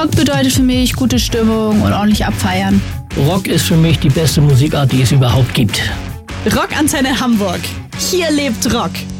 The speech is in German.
Rock bedeutet für mich gute Stimmung und ordentlich abfeiern. Rock ist für mich die beste Musikart, die es überhaupt gibt. Rockantenne Hamburg. Hier lebt Rock.